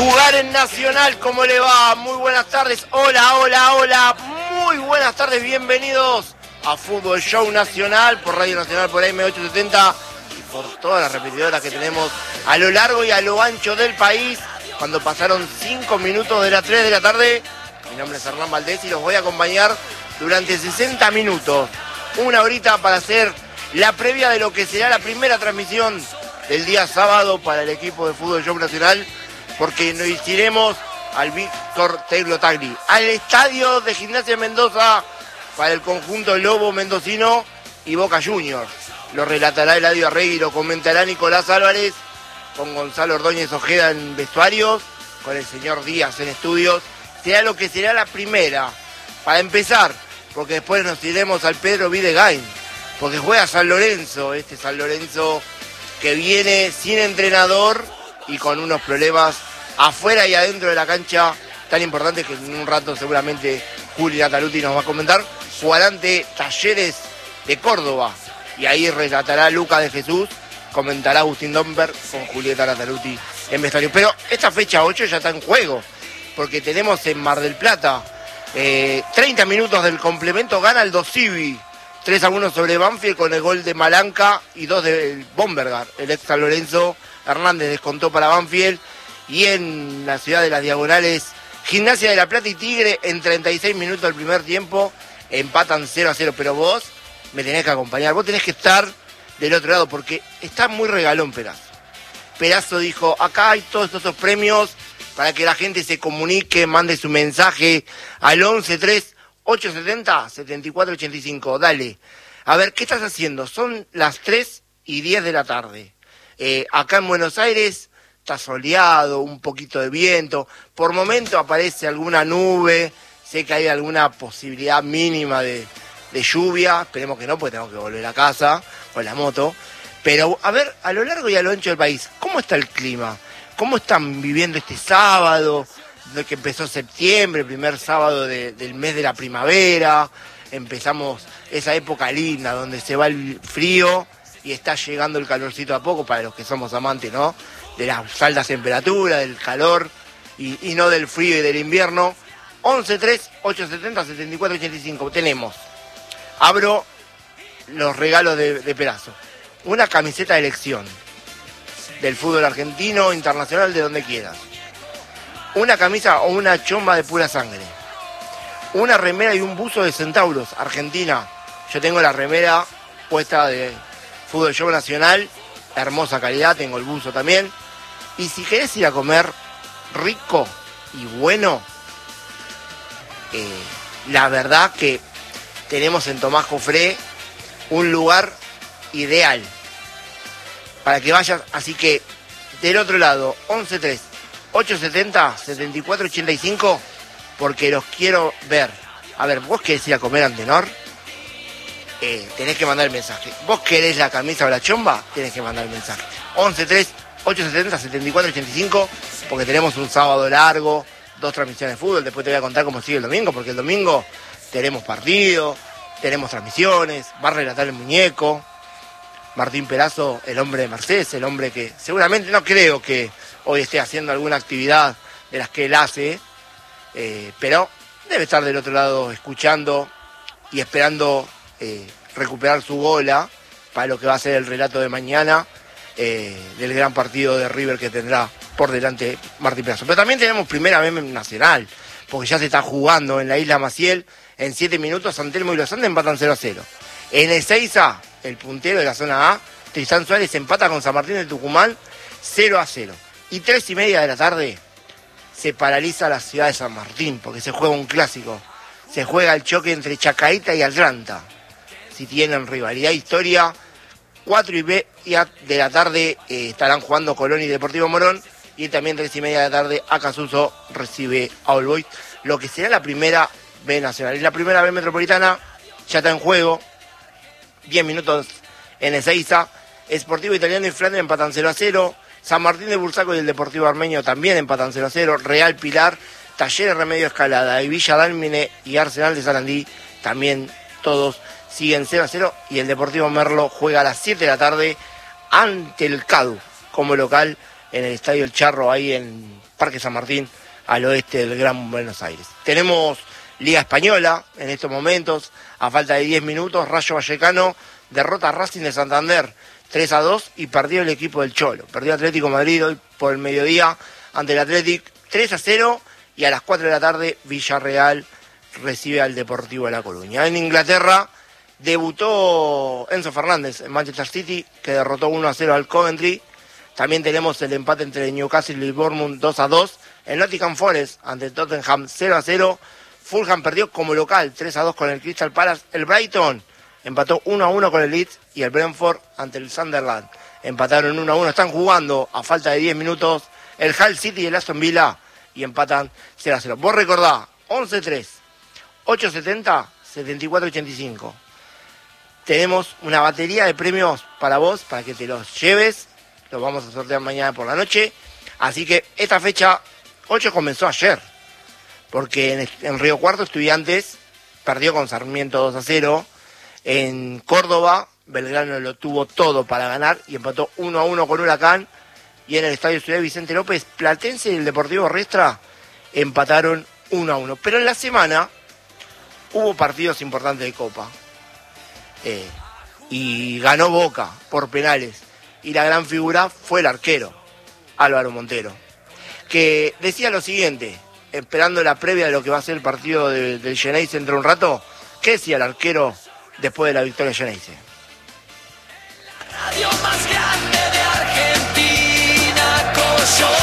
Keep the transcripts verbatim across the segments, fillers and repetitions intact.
Jugar en Nacional, ¿cómo le va? Muy buenas tardes, hola, hola, hola, muy buenas tardes, bienvenidos a Fútbol Show Nacional por Radio Nacional, por A M ochocientos setenta y por todas las repetidoras que tenemos a lo largo y a lo ancho del país. Cuando pasaron cinco minutos de las tres de la tarde, mi nombre es Hernán Valdés y los voy a acompañar durante sesenta minutos, una horita para hacer la previa de lo que será la primera transmisión del día sábado para el equipo de Fútbol Show Nacional, porque nos iremos al Víctor Taylor Tagli, al estadio de Gimnasia de Mendoza para el conjunto Lobo Mendocino y Boca Juniors. Lo relatará Eladio Arregui, lo comentará Nicolás Álvarez, con Gonzalo Ordóñez Ojeda en vestuarios, con el señor Díaz en estudios. Será lo que será la primera, para empezar, porque después nos iremos al Pedro Videgain, porque juega San Lorenzo, este San Lorenzo que viene sin entrenador y con unos problemas afuera y adentro de la cancha tan importantes que en un rato seguramente Juli Nataluti nos va a comentar. Jugará ante Talleres de Córdoba y ahí relatará Luca de Jesús, comentará Agustín Domber con Julieta Nataluti en vestuario. Pero esta fecha ocho ya está en juego, porque tenemos en Mar del Plata eh, treinta minutos del complemento, gana el Dosivi tres a uno sobre Banfield con el gol de Malanca y dos de Bombergar. El ex San Lorenzo Hernández descontó para Banfield. Y en la ciudad de las Diagonales, Gimnasia de la Plata y Tigre en treinta y seis minutos del primer tiempo empatan cero a cero. Pero vos me tenés que acompañar, vos tenés que estar del otro lado porque está muy regalón Perazo. Perazo dijo, acá hay todos estos premios para que la gente se comunique, mande su mensaje al once tres ocho setenta setenta y cuatro ochenta y cinco. Dale, a ver, ¿qué estás haciendo? Son las tres y diez de la tarde. Eh, acá en Buenos Aires está soleado, un poquito de viento, por momento aparece alguna nube, sé que hay alguna posibilidad mínima de, de lluvia, esperemos que no, porque tengo que volver a casa con la moto. Pero, a ver, a lo largo y a lo ancho del país, ¿cómo está el clima? ¿Cómo están viviendo este sábado, de que empezó septiembre, el primer sábado de, del mes de la primavera? Empezamos esa época linda donde se va el frío y está llegando el calorcito a poco para los que somos amantes, ¿no? De las altas temperaturas, del calor y, y no del frío y del invierno. once tres ocho setenta setenta y cuatro ochenta y cinco. Tenemos, abro los regalos de, de Perazo. Una camiseta de elección del fútbol argentino, internacional, de donde quieras. Una camisa o una chomba de pura sangre. Una remera y un buzo de Centauros, Argentina. Yo tengo la remera puesta de Fútbol Show Nacional, hermosa calidad, tengo el buzo también. Y si querés ir a comer rico y bueno, eh, la verdad que tenemos en Tomás Jofré un lugar ideal para que vayas. Así que del otro lado, once tres ocho setenta setenta y cuatro ochenta y cinco, porque los quiero ver. A ver, ¿vos querés ir a comer Antenor? Eh, tenés que mandar el mensaje. ¿Vos querés la camisa o la chomba? Tenés que mandar el mensaje. once tres ocho setenta setenta y cuatro ochenta y cinco, porque tenemos un sábado largo, dos transmisiones de fútbol. Después te voy a contar cómo sigue el domingo, porque el domingo tenemos partido, tenemos transmisiones, va a relatar el muñeco Martín Perazo, el hombre de Mercedes, el hombre que seguramente, no creo que hoy esté haciendo alguna actividad de las que él hace, eh, pero debe estar del otro lado escuchando y esperando eh, recuperar su bola para lo que va a ser el relato de mañana, eh, del gran partido de River que tendrá por delante Martín Perazo. Pero también tenemos primera B nacional, porque ya se está jugando en la Isla Maciel. En siete minutos San Telmo y Los Andes empatan cero a cero. En Ezeiza, el puntero de la zona A, Tristán Suárez empata con San Martín de Tucumán cero a cero. Y tres y media de la tarde se paraliza la ciudad de San Martín, porque se juega un clásico. Se juega el choque entre Chacaita y Atlanta. Si tienen rivalidad, historia, cuatro y media de la tarde eh, estarán jugando Colón y Deportivo Morón. Y también tres y media de la tarde Acasuso recibe a All Boys, lo que será la primera B nacional. Y la primera B metropolitana ya está en juego. diez minutos en Ezeiza. Sportivo Italiano y Flandria empatan cero a cero. San Martín de Bursaco y el Deportivo Armenio también empatan cero a cero. Real Pilar, Talleres Remedio Escalada y Villa Dálmine y Arsenal de Sarandí también todos siguen cero a cero. Y el Deportivo Merlo juega a las siete de la tarde ante el Cadu como local en el Estadio El Charro, ahí en Parque San Martín, al oeste del Gran Buenos Aires. Tenemos Liga Española en estos momentos, a falta de diez minutos, Rayo Vallecano derrota a Racing de Santander tres a dos y perdió el equipo del Cholo. Perdió Atlético de Madrid hoy por el mediodía ante el Athletic tres a cero y a las cuatro de la tarde Villarreal recibe al Deportivo de La Coruña. En Inglaterra debutó Enzo Fernández en Manchester City, que derrotó uno a cero al Coventry. También tenemos el empate entre Newcastle y Bournemouth dos a dos. En Nottingham Forest ante Tottenham cero a cero. Fulham perdió como local tres a dos con el Crystal Palace. El Brighton empató uno a uno con el Leeds y el Brentford ante el Sunderland empataron uno a uno. Están jugando a falta de diez minutos el Hull City y el Aston Villa y empatan cero a cero. Vos recordá, once tres, ochocientos setenta, setenta y cuatro ochenta y cinco. Tenemos una batería de premios para vos, para que te los lleves. Los vamos a sortear mañana por la noche. Así que esta fecha ocho comenzó ayer, porque en, en Río Cuarto Estudiantes perdió con Sarmiento dos a cero. En Córdoba, Belgrano lo tuvo todo para ganar y empató uno a uno con Huracán. Y en el Estadio Ciudad Vicente López, Platense y el Deportivo Riestra empataron uno a uno. Pero en la semana hubo partidos importantes de Copa. Eh, y ganó Boca por penales. Y la gran figura fue el arquero, Álvaro Montero, que decía lo siguiente, esperando la previa de lo que va a ser el partido de, del Geneise dentro de un rato. ¿Qué decía el arquero después de la victoria de Geneise? Radio más grande de Argentina, Coyo.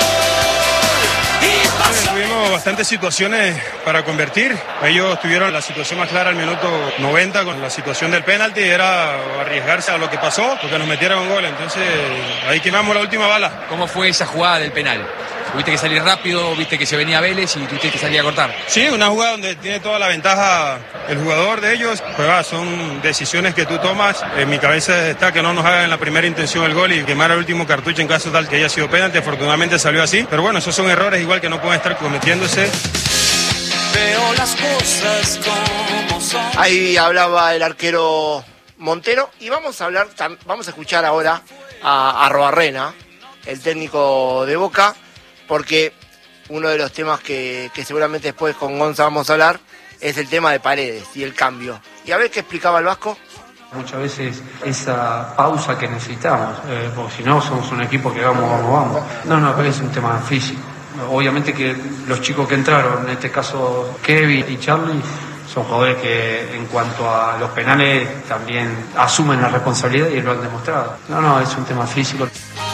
Tuvimos bastantes situaciones para convertir. Ellos tuvieron la situación más clara al minuto noventa con la situación del penalti. Era arriesgarse a lo que pasó, porque nos metieron un gol. Entonces ahí quemamos la última bala. ¿Cómo fue esa jugada del penal? Tuviste que salir rápido, viste que se venía Vélez y tuviste que salir a cortar. Sí, una jugada donde tiene toda la ventaja el jugador de ellos. Pues va, son decisiones que tú tomas. En mi cabeza está que no nos hagan en la primera intención el gol y quemar el último cartucho en caso tal que haya sido penalti. Afortunadamente salió así. Pero bueno, esos son errores igual que no pueden estar cometiéndose. Veo las cosas como son. Ahí hablaba el arquero Montero y vamos a hablar, vamos a escuchar ahora a, a Robarrena, el técnico de Boca, porque uno de los temas que, que seguramente después con Gonza vamos a hablar es el tema de Paredes y el cambio. Y a ver qué explicaba el Vasco. Muchas veces esa pausa que necesitamos, eh, porque si no somos un equipo que vamos, vamos, vamos. No, no, pero es un tema físico. Obviamente que los chicos que entraron, en este caso Kevin y Charlie, son jugadores que en cuanto a los penales también asumen la responsabilidad y lo han demostrado. No, no, es un tema físico.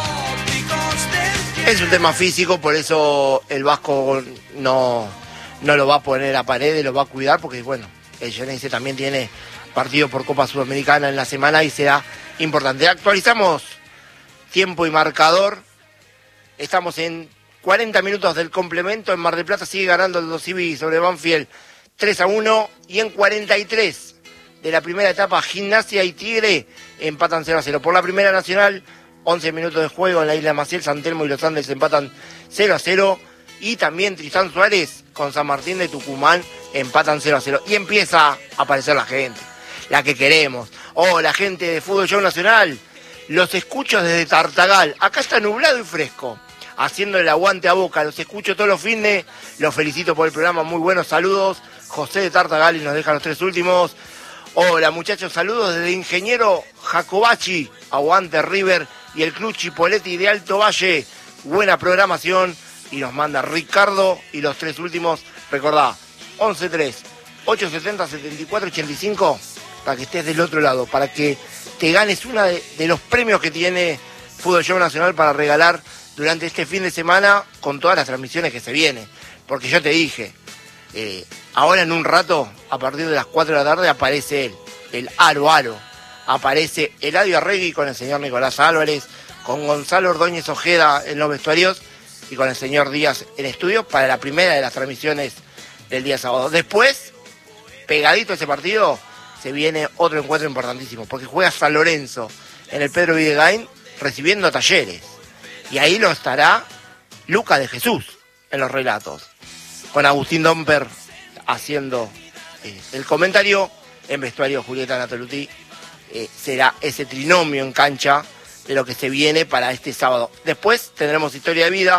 Es un tema físico, por eso el Vasco no, no lo va a poner a Paredes, lo va a cuidar, porque bueno, el Geneise también tiene partido por Copa Sudamericana en la semana y será importante. Actualizamos tiempo y marcador. Estamos en cuarenta minutos del complemento. En Mar del Plata sigue ganando el Dosivi sobre Banfield tres a uno. Y en cuarenta y tres de la primera etapa, Gimnasia y Tigre empatan cero a cero. Por la Primera Nacional, once minutos de juego en la Isla Maciel, San Telmo y Los Andes empatan cero a cero. Y también Tristán Suárez con San Martín de Tucumán empatan cero a cero. Y empieza a aparecer la gente, la que queremos. Oh, la gente de Fútbol Show Nacional. Los escucho desde Tartagal. Acá está nublado y fresco, haciendo el aguante a Boca. Los escucho todos los fines. Los felicito por el programa. Muy buenos saludos. José de Tartagal y nos deja los tres últimos. Hola muchachos, saludos desde Ingeniero Jacobachi. Aguante River y el Club Chipoletti de Alto Valle. Buena programación. Y nos manda Ricardo y los tres últimos. Recordá, once tres, ochocientos setenta, setenta y cuatro ochenta y cinco. Para que estés del otro lado. Para que te ganes uno de, de los premios que tiene Fútbol Show Nacional para regalar durante este fin de semana con todas las transmisiones que se vienen. Porque yo te dije, eh, ahora en un rato, a partir de las cuatro de la tarde, aparece él, el Aro Aro. Aparece Eladio Arregui con el señor Nicolás Álvarez, con Gonzalo Ordóñez Ojeda en los vestuarios y con el señor Díaz en estudio para la primera de las transmisiones del día sábado. Después, pegadito a ese partido, se viene otro encuentro importantísimo, porque juega San Lorenzo en el Pedro Videgain recibiendo a Talleres. Y ahí lo estará Luca de Jesús en los relatos, con Agustín Domper haciendo eh, el comentario. En vestuario Julieta Natoluti. Eh, será ese trinomio en cancha de lo que se viene para este sábado. Después tendremos Historia de Vida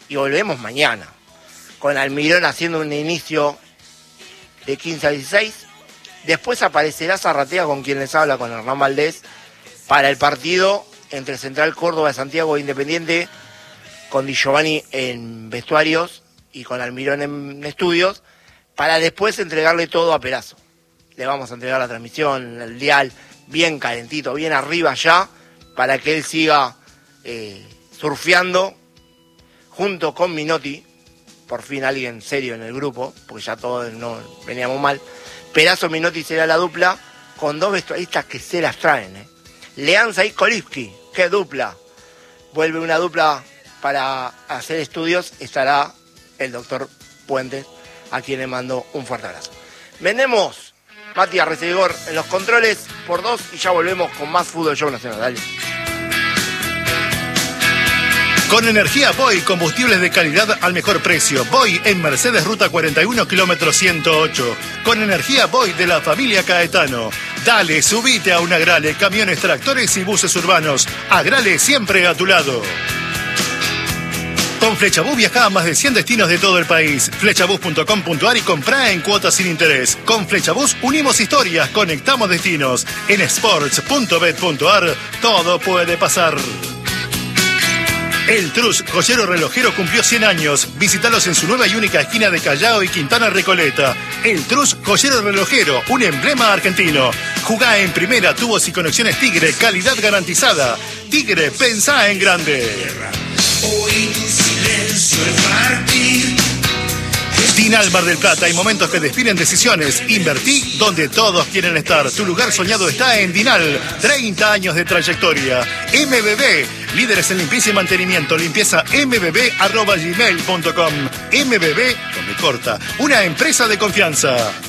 y volvemos mañana. Con Almirón haciendo un inicio de quince a dieciséis. Después aparecerá Zarratea, con quien les habla, con Hernán Valdés, para el partido entre Central Córdoba de Santiago e Independiente, con Di Giovanni en vestuarios y con Almirón en estudios, para después entregarle todo a Perazo. Le vamos a entregar la transmisión, el dial, bien calentito, bien arriba ya, para que él siga eh, surfeando junto con Minotti, por fin alguien serio en el grupo, porque ya todos no veníamos mal. Perazo, Minotti será la dupla, con dos vestuaristas que se las traen, ¿eh? Leanza y Kolipski, qué dupla. Vuelve una dupla para hacer estudios, estará el doctor Puentes, a quien le mando un fuerte abrazo. Vendemos, Mati Arrecedor en los controles por dos y ya volvemos con más Fútbol Show Nacional. Dale. Con energía Boy, combustibles de calidad al mejor precio. Boy en Mercedes Ruta cuarenta y uno, kilómetro ciento ocho. Con energía Boy de la familia Caetano. Dale, subite a un Agrale, camiones, tractores y buses urbanos. Agrale siempre a tu lado. Con Flechabús viaja a más de cien destinos de todo el país. Flechabús punto com punto ar y comprá en cuotas sin interés. Con Flechabús unimos historias, conectamos destinos. En sports punto bet punto ar todo puede pasar. El Trus, joyero relojero, cumplió cien años. Visítalos en su nueva y única esquina de Callao y Quintana Recoleta. El Trus, joyero relojero, un emblema argentino. Jugá en primera, tubos y conexiones Tigre, calidad garantizada. Tigre, pensá en grande. Hoy tu silencio es partir. Dinal Mar del Plata, hay momentos que definen decisiones. Invertí donde todos quieren estar. Tu lugar soñado está en Dinal. treinta años de trayectoria. M B B, líderes en limpieza y mantenimiento. Limpieza m b b arroba gmail punto com. M B B, donde corta, una empresa de confianza.